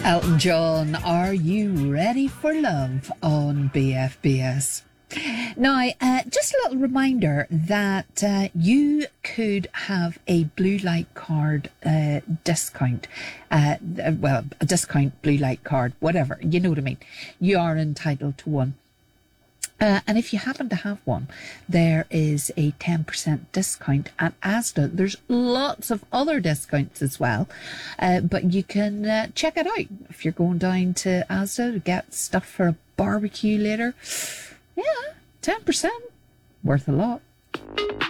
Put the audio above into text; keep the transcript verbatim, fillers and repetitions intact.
Elton John, Are You Ready for Love on B F B S. Now, uh, just a little reminder that uh, you could have a blue light card uh, discount. Uh, well, a discount blue light card, whatever. You know what I mean. You are entitled to one. Uh, and if you happen to have one, there is a ten percent discount at Asda. There's lots of other discounts as well, uh, but you can uh, check it out if you're going down to Asda to get stuff for a barbecue later. Yeah, ten percent. Worth a lot.